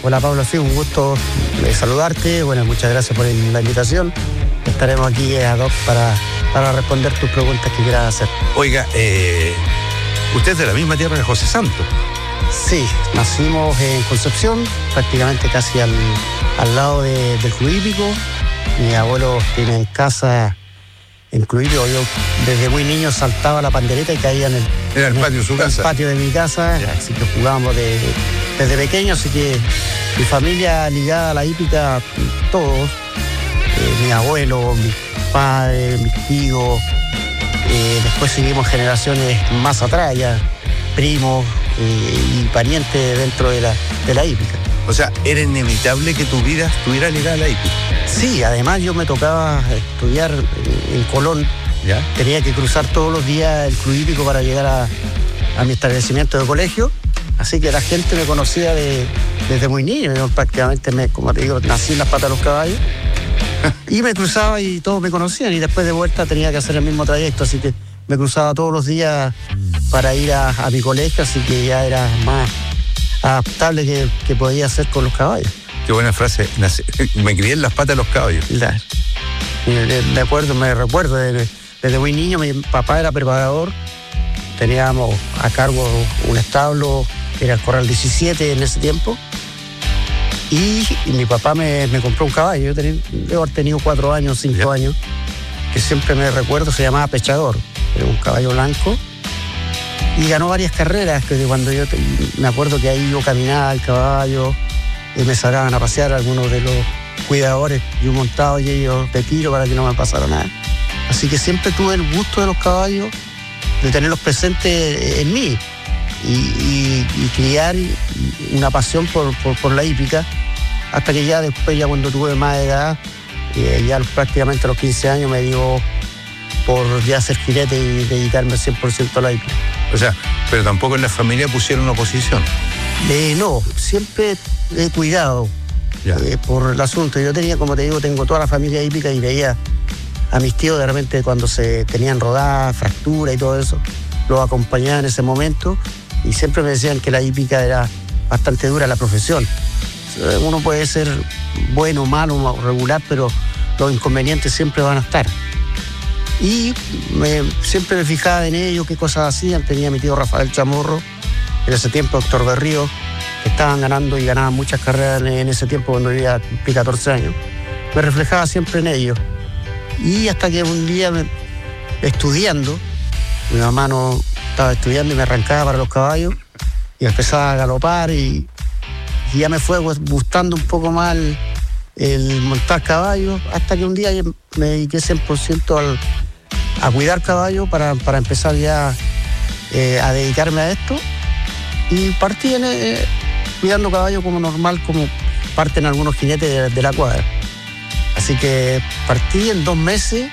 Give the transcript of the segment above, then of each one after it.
Hola Pablo, sí, un gusto saludarte. Bueno, muchas gracias por la invitación. Estaremos aquí ad hoc para responder tus preguntas que quieras hacer. Oiga, usted es de la misma tierra de José Santos. Sí, nacimos en Concepción, prácticamente casi al lado del Club Hípico. Mis abuelos tienen casa en Club Hípico. Yo desde muy niño saltaba la pandereta y caía en el patio de su casa. En el patio de mi casa, ya. Así que jugábamos desde pequeño, así que mi familia ligada a la hípica, todos, mis abuelos, mis padres, mis tíos, después seguimos generaciones más atrás, ya primos y parientes dentro de la hípica. O sea, ¿era inevitable que tu vida estuviera ligada a la hípica? Sí, además yo me tocaba estudiar en Colón. ¿Ya? Tenía que cruzar todos los días el Club Hípico para llegar a mi establecimiento de colegio. Así que la gente me conocía desde muy niño. Yo prácticamente, como te digo, nací en las patas de los caballos. Y me cruzaba y todos me conocían. Y después de vuelta tenía que hacer el mismo trayecto. Así que me cruzaba todos los días para ir a mi colegio. Así que ya era más adaptable que podía hacer con los caballos. Qué buena frase. Me crié en las patas de los caballos. Claro. Me recuerdo desde muy niño. Mi papá era preparador. Teníamos a cargo un establo, era el Corral 17 en ese tiempo. Y mi papá me compró un caballo. Yo debo haber tenido 4 años, 5 años, que siempre me recuerdo, se llamaba Pechador. Era un caballo blanco. Y ganó varias carreras, que cuando me acuerdo que ahí yo caminaba al caballo, y me sacaban a pasear algunos de los cuidadores, yo montado y ellos de tiro para que no me pasara nada. Así que siempre tuve el gusto de los caballos, de tenerlos presentes en mí y criar una pasión por la hípica, hasta que ya después, ya cuando tuve más edad, ya prácticamente a los 15 años me dio por ya ser jinete y dedicarme 100% a la hípica. O sea, pero tampoco en la familia pusieron oposición. No, siempre he cuidado por el asunto. Yo tenía, como te digo, tengo toda la familia hípica y veía a mis tíos de repente cuando se tenían rodadas, fracturas y todo eso, los acompañaba en ese momento y siempre me decían que la hípica era bastante dura la profesión. Uno puede ser bueno, malo, regular, pero los inconvenientes siempre van a estar. Y siempre me fijaba en ellos, qué cosas hacían. Tenía a mi tío Rafael Chamorro, en ese tiempo Héctor Berrío, que estaban ganando y ganaban muchas carreras en ese tiempo cuando vivía 14 años. Me reflejaba siempre en ellos. Y hasta que un día, estudiando, mi mamá no estaba estudiando y me arrancaba para los caballos y empezaba a galopar y ya me fue gustando un poco más el montar caballos, hasta que un día me dediqué 100% a cuidar caballos para empezar ya a dedicarme a esto, y partí cuidando caballos como normal, como parten algunos jinetes de la cuadra. Así que partí en 2 meses,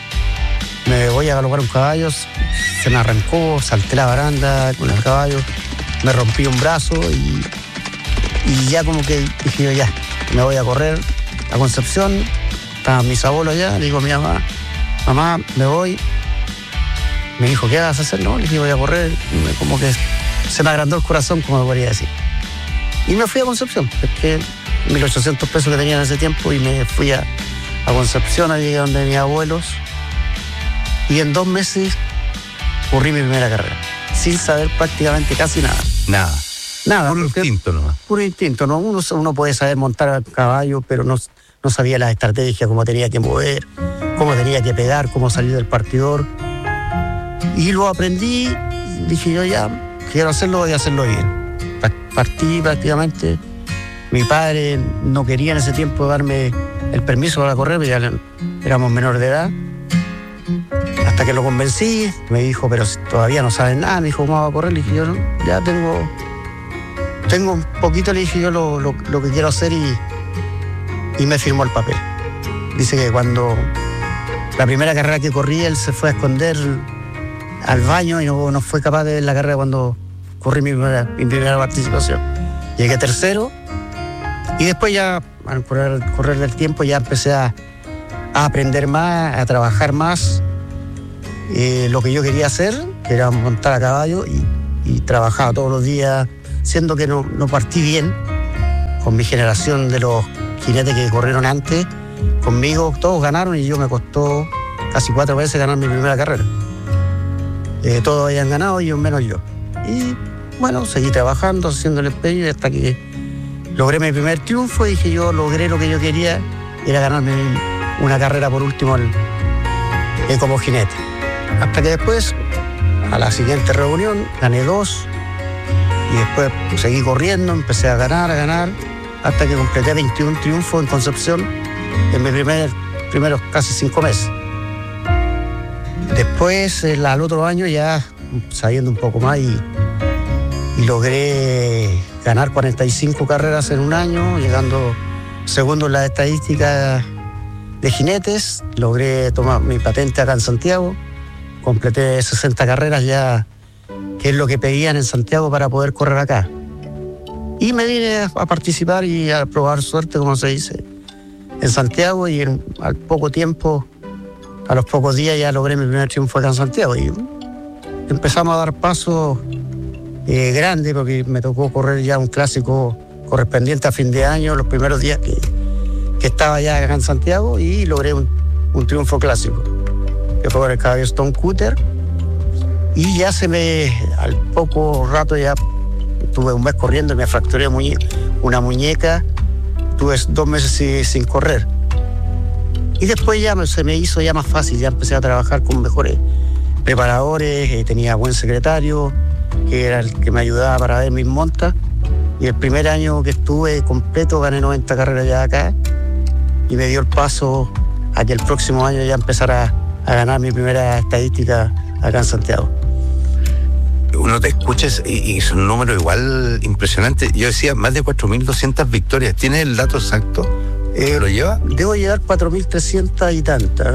me voy a galopar un caballo, se me arrancó, salté la baranda con el caballo, me rompí un brazo y ya como que dije yo, ya, me voy a correr a Concepción. Estaban mis abuelos allá, le digo a mi mamá, me voy. Me dijo, ¿qué vas a hacer? No, le dije, voy a correr. Como que se me agrandó el corazón, como podría decir. Y me fui a Concepción, pesqué 1.800 pesos que tenía en ese tiempo y me fui a Concepción, llegué donde mis abuelos. Y en 2 meses corrí mi primera carrera, sin saber prácticamente casi nada. Nada. Puro instinto nomás. Puro instinto, ¿no? Uno puede saber montar a caballo, pero no sabía las estrategias, cómo tenía que mover, cómo tenía que pegar, cómo salir del partidor. Y lo aprendí, dije yo, ya, quiero hacerlo, voy a hacerlo bien. Partí prácticamente. Mi padre no quería en ese tiempo darme el permiso para correr, porque ya éramos menores de edad. Hasta que lo convencí, me dijo, pero todavía no sabes nada. Me dijo, ¿cómo va a correr? Le dije yo, no, ya tengo un poquito, le dije yo lo que quiero hacer, y me firmó el papel. Dice que cuando la primera carrera que corrí, él se fue a esconder al baño y no fue capaz de ver la carrera cuando corrí mi primera participación. Llegué tercero y después ya, al correr del tiempo, ya empecé a aprender más, a trabajar más lo que yo quería hacer, que era montar a caballo, y trabajaba todos los días, siendo que no partí bien, con mi generación de los jinetes que corrieron antes, conmigo todos ganaron y yo me costó casi 4 veces ganar mi primera carrera. Todos habían ganado, ellos menos yo. Y bueno, seguí trabajando, haciendo el empeño hasta que logré mi primer triunfo y dije yo logré lo que yo quería, era ganarme una carrera por último como jinete. Hasta que después, a la siguiente reunión, gané 2 y después seguí corriendo, empecé a ganar, hasta que completé 21 triunfos en Concepción en mis primeros casi 5 meses. Después, al otro año, ya sabiendo un poco más y logré ganar 45 carreras en un año, llegando segundo en las estadísticas de jinetes. Logré tomar mi patente acá en Santiago, completé 60 carreras ya, que es lo que pedían en Santiago para poder correr acá. Y me vine a participar y a probar suerte, como se dice, en Santiago, y al poco tiempo, a los pocos días ya logré mi primer triunfo acá en Santiago. Y empezamos a dar pasos grandes, porque me tocó correr ya un clásico correspondiente a fin de año, los primeros días que estaba ya acá en Santiago, y logré un triunfo clásico, que fue con el caballo Stone Cutter. Y ya al poco rato ya tuve un mes corriendo y me fracturé una muñeca, tuve 2 meses sin correr. Y después ya se me hizo ya más fácil, ya empecé a trabajar con mejores preparadores, tenía buen secretario, que era el que me ayudaba para ver mis montas. Y el primer año que estuve completo gané 90 carreras ya acá, y me dio el paso a que el próximo año ya empezara a ganar mi primera estadística acá en Santiago. Uno te escucha y son números igual impresionantes. Yo decía, más de 4.200 victorias. ¿Tienes el dato exacto? ¿Lo lleva? Debo llevar 4.300 y tantas.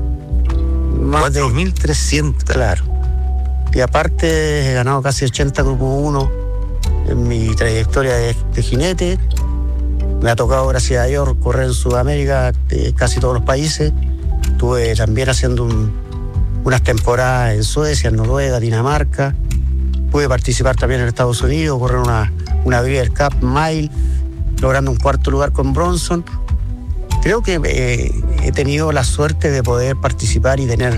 Más 4.300. Claro. Y aparte he ganado casi 80 Grupo 1 en mi trayectoria de jinete. Me ha tocado, gracias a Dios, correr en Sudamérica, casi todos los países. Estuve también haciendo unas temporadas en Suecia, en Noruega, Dinamarca. Pude participar también en Estados Unidos, correr una Breeders' Cup Mile, logrando un 4º lugar con Bronson. Creo que he tenido la suerte de poder participar y tener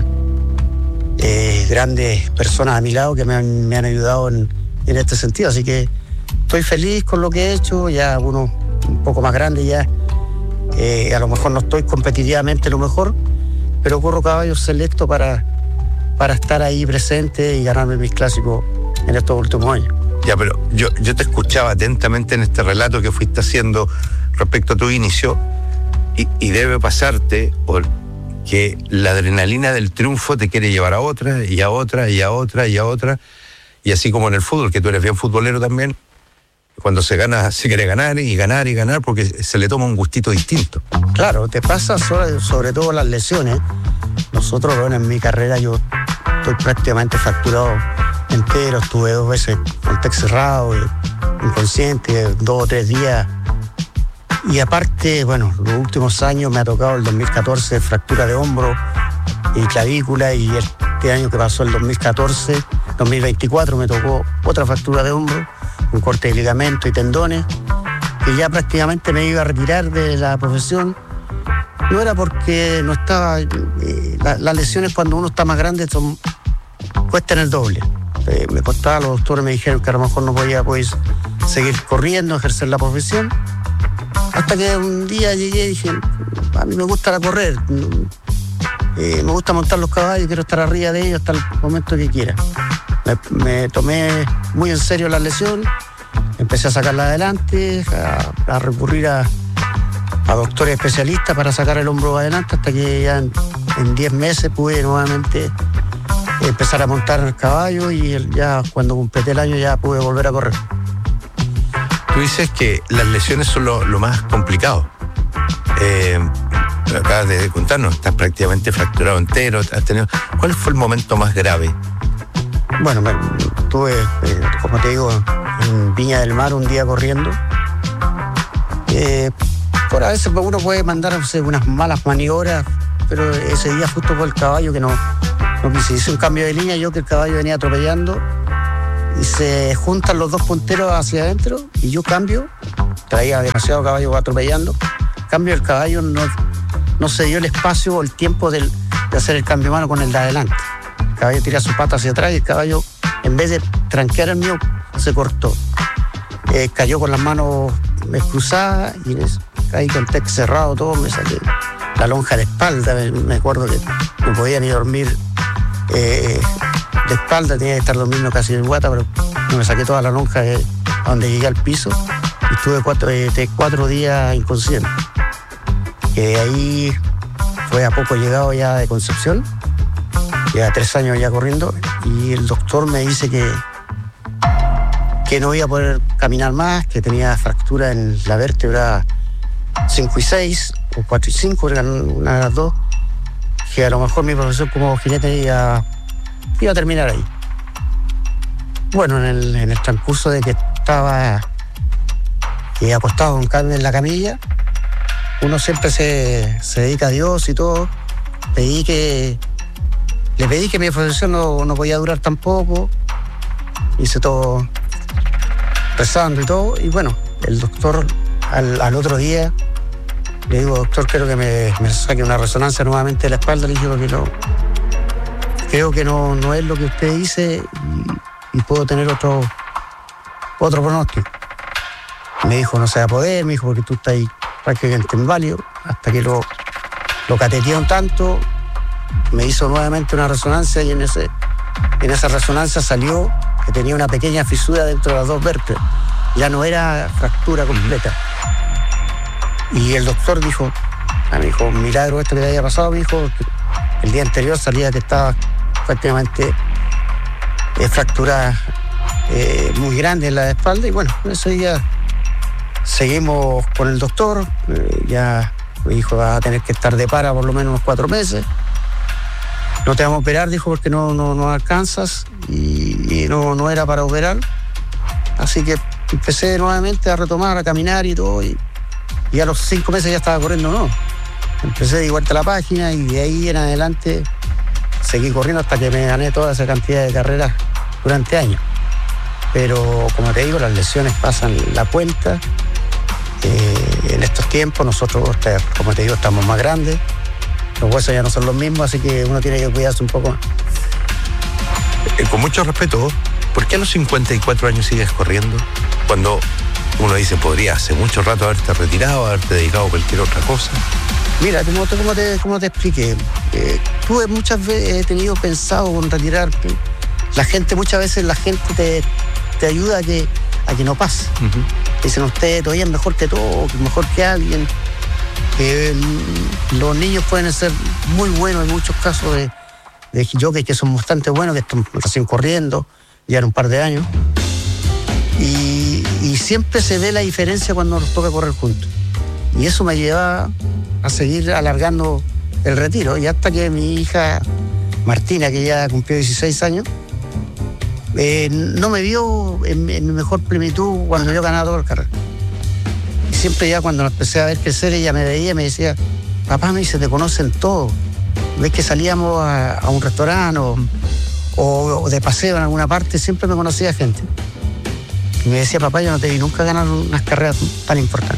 grandes personas a mi lado que me han ayudado en este sentido. Así que estoy feliz con lo que he hecho. Ya uno un poco más grande ya, a lo mejor no estoy competitivamente lo mejor, pero corro caballos selectos para estar ahí presente y ganarme mis clásicos en estos últimos años. Ya, pero yo te escuchaba atentamente en este relato que fuiste haciendo respecto a tu inicio, y debe pasarte porque la adrenalina del triunfo te quiere llevar a otra, y a otra, y a otra, y a otra, y así como en el fútbol, que tú eres bien futbolero también, cuando se gana, se quiere ganar y ganar y ganar, porque se le toma un gustito distinto. Claro, te pasa sobre todo las lesiones. Nosotros, bueno, en mi carrera yo estoy prácticamente fracturado entero, estuve 2 veces con TEC cerrado, inconsciente, 2 o 3 días. Y aparte, bueno, los últimos años me ha tocado el 2014 fractura de hombro y clavícula, y este año que pasó, el 2024, me tocó otra fractura de hombro, un corte de ligamento y tendones, que ya prácticamente me iba a retirar de la profesión. No era porque no estaba... las lesiones cuando uno está más grande cuestan el doble. Me costaba, los doctores me dijeron que a lo mejor no podía seguir corriendo, ejercer la profesión. Hasta que un día llegué y dije, a mí me gusta correr, me gusta montar los caballos, quiero estar arriba de ellos hasta el momento que quiera. Me tomé muy en serio la lesión, empecé a sacarla adelante, a recurrir a doctores especialistas para sacar el hombro adelante, hasta que ya en 10 meses pude nuevamente empezar a montar el caballo, y ya cuando completé el año ya pude volver a correr. Tú dices que las lesiones son lo más complicado. Acabas de contarnos, estás prácticamente fracturado entero. ¿Cuál fue el momento más grave? Bueno, estuve, como te digo, en Viña del Mar un día corriendo. Por a veces uno puede mandarse unas malas maniobras, pero ese día justo por el caballo que no quise. Hice un cambio de línea, yo que el caballo venía atropellando, y se juntan los 2 punteros hacia adentro, y yo cambio, traía demasiado caballo atropellando. En cambio, el caballo no se dio el espacio o el tiempo de hacer el cambio de mano con el de adelante. El caballo tira su pata hacia atrás y el caballo, en vez de tranquear el mío, se cortó. Cayó con las manos cruzadas y caí con tex cerrado todo, me saqué la lonja de espalda. Me acuerdo que no podía ni dormir de espalda, tenía que estar durmiendo casi en guata, pero me saqué toda la lonja a donde llegué al piso y estuve 4 días inconsciente. De ahí fue a poco llegado ya de Concepción, lleva 3 años ya corriendo, y el doctor me dice que no iba a poder caminar más, que tenía fractura en la vértebra 5 y 6, o 4 y 5, eran una de las dos, que a lo mejor mi profesión como jinete iba a terminar ahí. Bueno, en el transcurso de que estaba acostado en la camilla, uno siempre se dedica a Dios y todo. Le pedí que mi profesión no podía durar tampoco. Hice todo rezando y todo. Y bueno, el doctor al otro día le digo, doctor, quiero que me saque una resonancia nuevamente de la espalda. Le dije, porque no, creo que no es lo que usted dice y puedo tener otro pronóstico. Me dijo, no se va a poder, me dijo, porque tú estás ahí prácticamente inválido. Hasta que lo cateteé un tanto, me hizo nuevamente una resonancia y en esa resonancia salió que tenía una pequeña fisura dentro de las 2 vértebras. Ya no era fractura completa. Y el doctor dijo, me dijo, un milagro esto que le había pasado, me dijo, el día anterior salía que estaba prácticamente fractura muy grande en la espalda. Y bueno, eso ya seguimos con el doctor, ya me dijo, va a tener que estar de para por lo menos unos 4 meses. No te vamos a operar, dijo, porque no alcanzas, y no era para operar. Así que empecé nuevamente a retomar, a caminar y todo, y a los 5 meses ya estaba corriendo, ¿no? Empecé de vuelta a la página y de ahí en adelante seguí corriendo hasta que me gané toda esa cantidad de carreras durante años. Pero como te digo, las lesiones pasan la cuenta. En estos tiempos nosotros, como te digo, estamos más grandes, los huesos ya no son los mismos, así que uno tiene que cuidarse un poco más. Con mucho respeto, ¿por qué a los 54 años sigues corriendo? Cuando uno dice, podría hace mucho rato haberte retirado, haberte dedicado a cualquier otra cosa. Mira, como te expliqué, tuve muchas veces, he tenido pensado en retirarte. Muchas veces la gente te ayuda a que no pase. Uh-huh. Dicen, usted todavía es mejor que todo, mejor que alguien. Los niños pueden ser muy buenos en muchos casos de jockeys que son bastante buenos, que están recién corriendo, llevan un par de años. Y siempre se ve la diferencia cuando nos toca correr juntos. Y eso me lleva a seguir alargando el retiro. Y hasta que mi hija Martina, que ya cumplió 16 años, no me vio en mi mejor plenitud cuando yo ganaba todo el carrera. Y siempre ya cuando empecé a ver crecer, ella me veía y me decía, papá, me dice, te conocen todos. Ves que salíamos a un restaurante o de paseo en alguna parte, siempre me conocía gente. Y me decía, papá, yo no te vi nunca ganar unas carreras tan importantes.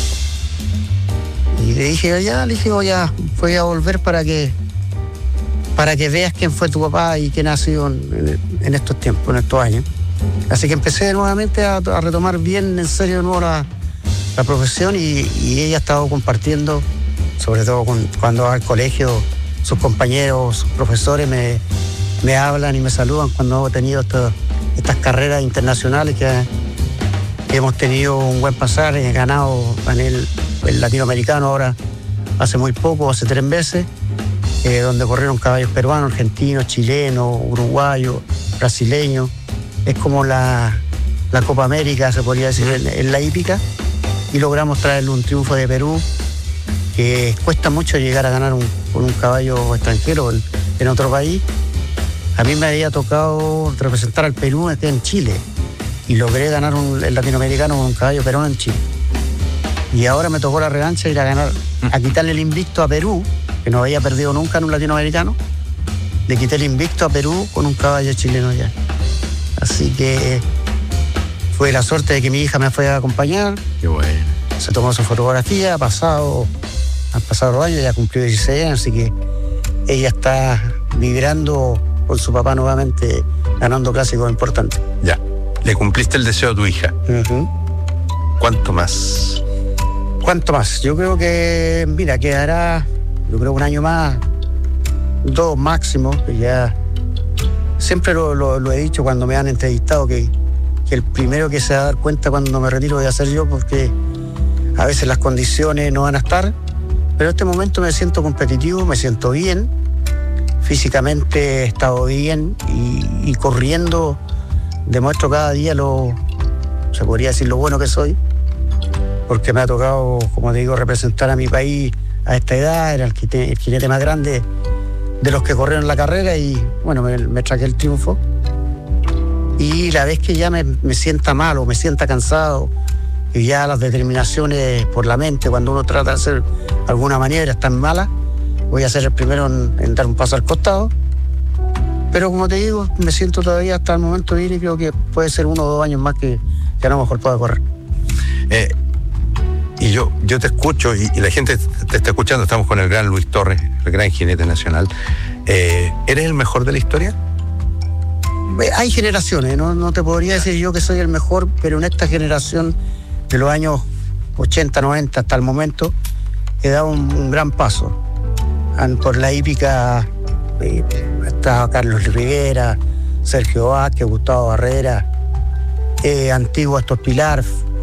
Y le dije, voy a volver para que veas quién fue tu papá y quién ha sido en estos tiempos, en estos años. Así que empecé nuevamente a retomar bien en serio de nuevo la profesión y ella ha estado compartiendo, sobre todo cuando va al colegio, sus compañeros, sus profesores me hablan y me saludan cuando he tenido estas carreras internacionales que hemos tenido un buen pasar. He ganado el latinoamericano ahora hace muy poco, hace 3 meses, donde corrieron caballos peruanos, argentinos, chilenos, uruguayos, brasileños. Es como la Copa América, se podría decir, en la hípica, y logramos traerle un triunfo de Perú, que cuesta mucho llegar a ganar con un caballo extranjero en otro país. A mí me había tocado representar al Perú en Chile y logré ganar el latinoamericano con un caballo peruano en Chile. Y ahora me tocó la revancha ir a quitarle el invicto a Perú, que no había perdido nunca en un latinoamericano. Le quité el invicto a Perú con un caballo chileno ya. Así que fue la suerte de que mi hija me fue a acompañar. Qué bueno. se tomó su fotografía, han pasado 2 años, ya cumplió 16 años, así que ella está vibrando con su papá nuevamente, ganando clásicos importantes. Ya, le cumpliste el deseo a tu hija. Uh-huh. ¿Cuánto más? Yo creo que, mira, quedará, un año más, 2 máximo, que ya siempre lo he dicho cuando me han entrevistado, que el primero que se va a dar cuenta cuando me retiro voy a ser yo, porque a veces las condiciones no van a estar, pero en este momento me siento competitivo, me siento bien, físicamente he estado bien y corriendo demuestro cada día se podría decir lo bueno que soy, porque me ha tocado, como te digo, representar a mi país a esta edad, era el jinete más grande de los que corrieron la carrera y bueno, me traje el triunfo. Y la vez que ya me sienta mal o me sienta cansado y ya las determinaciones por la mente, cuando uno trata de hacer alguna maniobra están malas, voy a ser el primero en dar un paso al costado. Pero como te digo, me siento todavía hasta el momento bien y creo que puede ser 1 o 2 años más que a lo mejor pueda correr. Y yo te escucho y la gente te está escuchando. Estamos con el gran Luis Torres, el gran jinete nacional. ¿Eres el mejor de la historia? Hay generaciones, no te podría decir yo que soy el mejor, pero en esta generación de los años 80, 90 hasta el momento he dado un gran paso. Por la hípica está Carlos Rivera, Sergio Vázquez, Gustavo Barrera, antiguo Astor Pilar,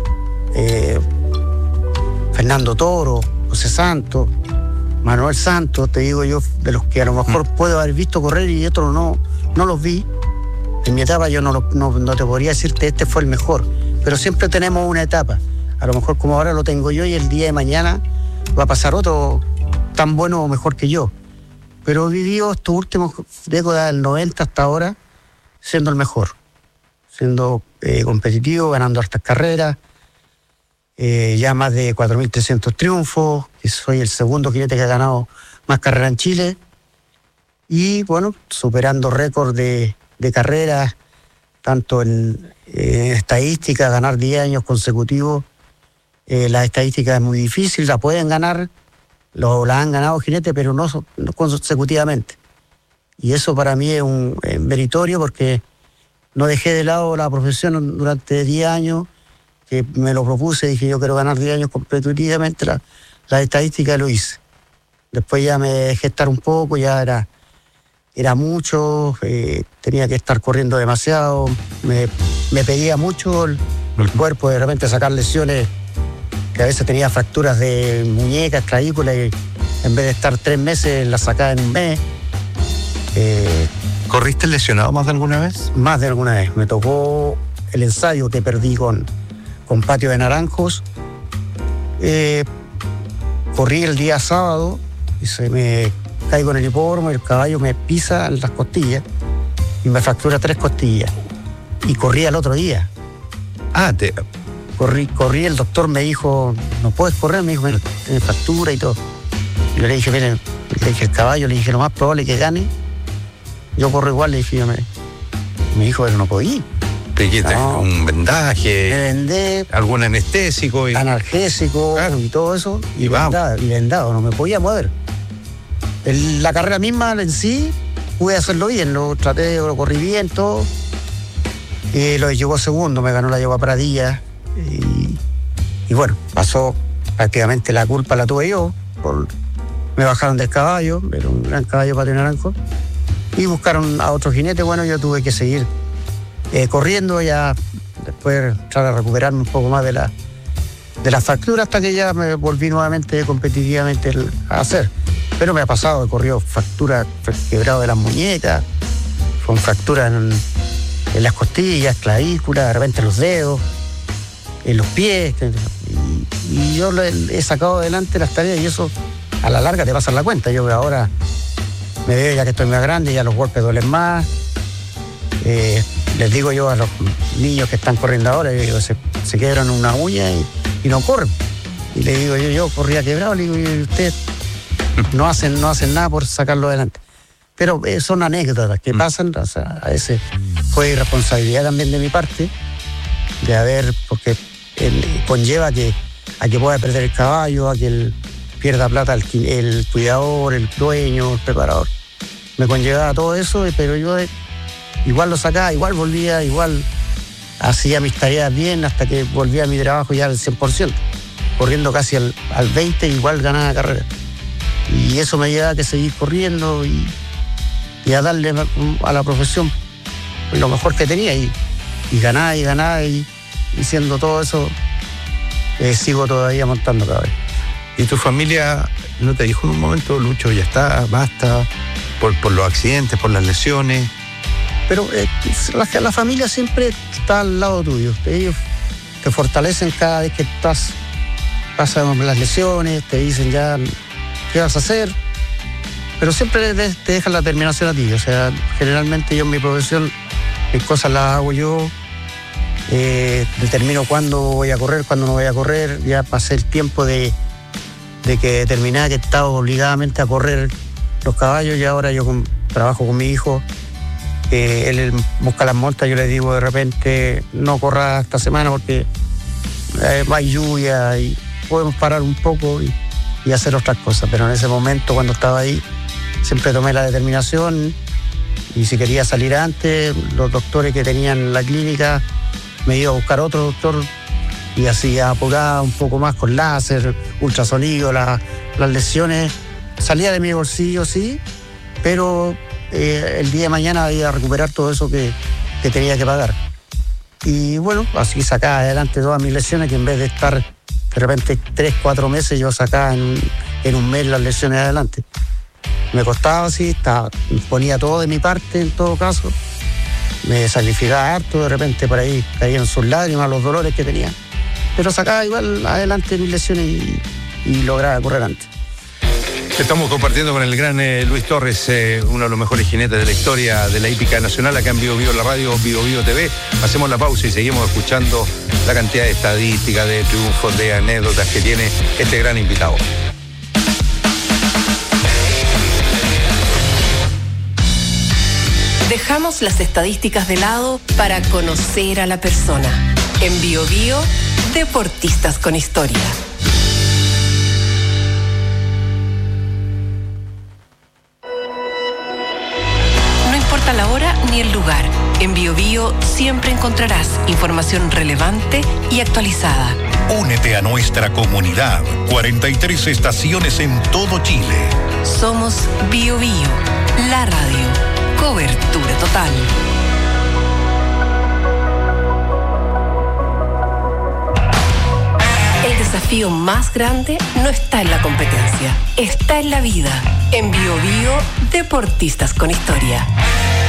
Fernando Toro, José Santos, Manuel Santos, te digo yo, de los que a lo mejor puedo haber visto correr y otros no los vi. En mi etapa yo no te podría decirte este fue el mejor, pero siempre tenemos una etapa. A lo mejor como ahora lo tengo yo y el día de mañana va a pasar otro tan bueno o mejor que yo. Pero he vivido estos últimos décadas del 90 hasta ahora siendo el mejor, siendo competitivo, ganando hartas carreras, ya más de 4.300 triunfos, que soy el segundo jinete que ha ganado más carreras en Chile, y bueno, superando récords de carreras, tanto en estadística, ganar 10 años consecutivos. La estadística es muy difícil, la pueden ganar, la han ganado jinetes, pero no consecutivamente. Y eso para mí es un meritorio, porque no dejé de lado la profesión durante 10 años, que me lo propuse, dije yo quiero ganar 10 años consecutivamente, la estadística lo hice. Después ya me dejé estar un poco, ya era mucho, tenía que estar corriendo demasiado, me pedía mucho el cuerpo, de repente sacar lesiones, que a veces tenía fracturas de muñecas, clavículas, y en vez de estar 3 meses las sacaba en un mes. ¿Corriste lesionado más de alguna vez? Más de alguna vez. Me tocó el ensayo que perdí con Patio de Naranjos. Corrí el día sábado y se me caigo en el hipódromo y el caballo me pisa en las costillas y me fractura 3 costillas. Y corrí al otro día. Corrí, el doctor me dijo, no puedes correr, me dijo, tienes fractura y todo. Yo le dije, miren, el caballo, le dije, lo más probable es que gane. Yo corro igual, le dije, me dijo, pero no podía. Un vendaje, me vendé, algún anestésico, analgésico, claro, y todo eso, y vendado, no me podía mover. La carrera misma en sí, pude hacerlo bien, lo corrí bien, todo. Lo llegó segundo, me ganó la yegua Pradilla. Y bueno, pasó prácticamente la culpa la tuve yo. Me bajaron del caballo, era un gran caballo Patio Naranjo, y buscaron a otro jinete. Bueno, yo tuve que seguir corriendo, ya después tratar de recuperarme un poco más de la fractura, hasta que ya me volví nuevamente competitivamente a hacer. Pero me ha pasado, he corrido fractura, quebrado de las muñecas, con fracturas en las costillas, clavículas, de repente en los dedos, en los pies, y yo he sacado adelante las tareas, y eso a la larga te pasan la cuenta. Yo ahora me veo ya que estoy más grande, ya los golpes duelen más. Les digo yo a los niños que están corriendo ahora, se quiebran una uña y no corren. Y le digo yo corría quebrado, le digo, y ustedes no hacen nada por sacarlo adelante. Pero son anécdotas que pasan, o sea, a veces fue irresponsabilidad también de mi parte, porque conlleva que que pueda perder el caballo, a que él pierda plata el cuidador, el dueño, el preparador. Me conllevaba todo eso, pero yo igual lo sacaba, igual volvía, igual hacía mis tareas bien hasta que volvía a mi trabajo ya al 100%, corriendo casi al 20%, igual ganaba la carrera. Y eso me llevaba a que seguir corriendo y a darle a la profesión lo mejor que tenía y ganaba y siendo todo eso, sigo todavía montando cada vez. ¿Y tu familia no te dijo en un momento, Lucho, ya está, basta, por los accidentes, por las lesiones? Pero la familia siempre está al lado tuyo. Ellos te fortalecen cada vez que pasan las lesiones, te dicen ya qué vas a hacer, pero siempre te dejan la terminación a ti. O sea, generalmente yo en mi profesión, mis cosas las hago yo, determino cuándo voy a correr, cuándo no voy a correr. Ya pasé el tiempo de que determinaba que estaba obligadamente a correr los caballos y ahora yo trabajo con mi hijo. Él busca las montas, yo le digo de repente no corra esta semana porque hay lluvia y podemos parar un poco y hacer otras cosas, pero en ese momento cuando estaba ahí siempre tomé la determinación y si quería salir antes, los doctores que tenían la clínica me iba a buscar otro doctor y así apuraba un poco más con láser, ultrasonido, las lesiones. Salía de mi bolsillo, sí, pero el día de mañana iba a recuperar todo eso que tenía que pagar. Y bueno, así sacaba adelante todas mis lesiones, que en vez de estar de repente 3-4 meses, yo sacaba en un mes las lesiones adelante. Me costaba así, ponía todo de mi parte en todo caso. Me sacrificaba harto, de repente por ahí caían sus lágrimas, los dolores que tenía. Pero sacaba igual adelante mis lesiones y lograba correr antes. Estamos compartiendo con el gran Luis Torres, uno de los mejores jinetes de la historia de la hípica nacional, acá en Bio Bio, la radio Bio Bio TV. Hacemos la pausa y seguimos escuchando la cantidad de estadísticas, de triunfos, de anécdotas que tiene este gran invitado. Dejamos las estadísticas de lado para conocer a la persona. En Bio Bio, Deportistas con Historia. No importa la hora ni el lugar. En Bio Bio siempre encontrarás información relevante y actualizada. Únete a nuestra comunidad. 43 estaciones en todo Chile. Somos Bio Bio, la radio. Cobertura total. El desafío más grande no está en la competencia, está en la vida. En Bio Bio, Deportistas con Historia.